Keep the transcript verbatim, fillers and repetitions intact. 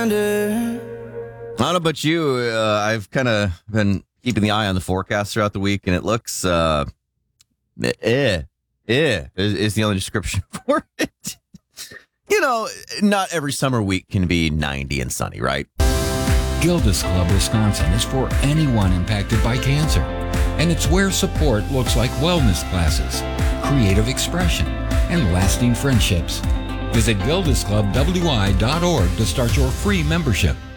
I don't know about you. Uh, I've kind of been keeping the eye on the forecast throughout the week, and it looks, uh, eh, eh, is, is the only description for it. You know, not every summer week can be ninety and sunny, right? Gilda's Club Wisconsin is for anyone impacted by cancer, and it's where support looks like wellness classes, creative expression, and lasting friendships. Visit gildas club w i dot org to start your free membership.